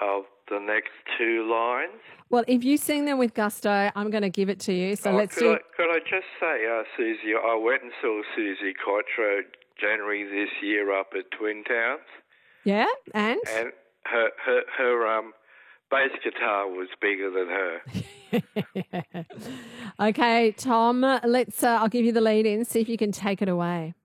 of the next two lines. Well, if you sing them with gusto, I'm going to give it to you. So let's do... Could I just say, Susie, I went and saw Susie Quattro January this year up at Twin Towns. Yeah, and? And her bass guitar was bigger than her. Okay, Tom, let's. I'll give you the lead in. See if you can take it away.